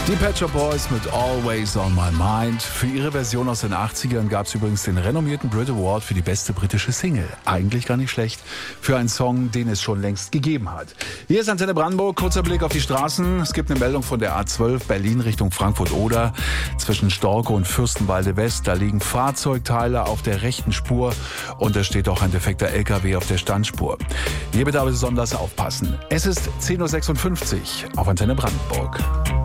Die Pet Shop Boys mit Always on My Mind. Für ihre Version aus den 80ern gab es übrigens den renommierten Brit Award für die beste britische Single. Eigentlich gar nicht schlecht für einen Song, den es schon längst gegeben hat. Hier ist Antenne Brandenburg, kurzer Blick auf die Straßen. Es gibt eine Meldung von der A12 Berlin Richtung Frankfurt-Oder. Zwischen Storkow und Fürstenwalde West, da liegen Fahrzeugteile auf der rechten Spur und da steht auch ein defekter LKW auf der Standspur. Hier bitte aber besonders aufpassen. Es ist 10.56 Uhr auf Antenne Brandenburg.